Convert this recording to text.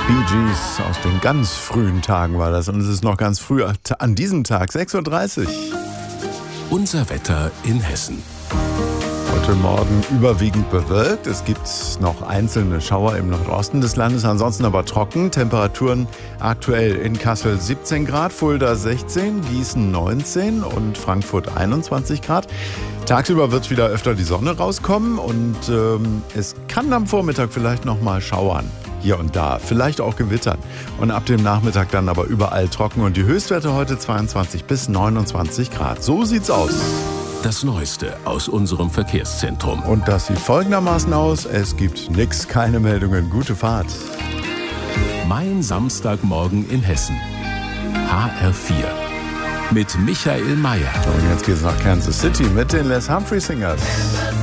Bee Gees aus den ganz frühen Tagen war das. Und es ist noch ganz früh an diesem Tag, 6:30 Uhr. Unser Wetter in Hessen. Heute Morgen überwiegend bewölkt. Es gibt noch einzelne Schauer im Nordosten des Landes, ansonsten aber trocken. Temperaturen aktuell in Kassel 17 Grad, Fulda 16, Gießen 19 und Frankfurt 21 Grad. Tagsüber wird wieder öfter die Sonne rauskommen und es kann am Vormittag vielleicht noch mal schauern. Hier und da, vielleicht auch gewittern. Und ab dem Nachmittag dann aber überall trocken. Und die Höchstwerte heute 22 bis 29 Grad. So sieht's aus. Das Neueste aus unserem Verkehrszentrum. Und das sieht folgendermaßen aus. Es gibt nichts, keine Meldungen. Gute Fahrt. Mein Samstagmorgen in Hessen. HR4. Mit Michael Mayer. Und jetzt geht's nach Kansas City mit den Les Humphrey Singers.